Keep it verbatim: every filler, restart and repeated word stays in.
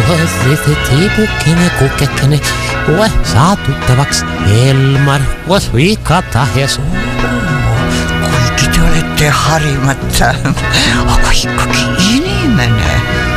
Tiipukkinen, Kukkekkinen, koe saa tuttavaksi Elmar, vois viikata hes. Kuinka te olette harimatta, vaikkakin inimene.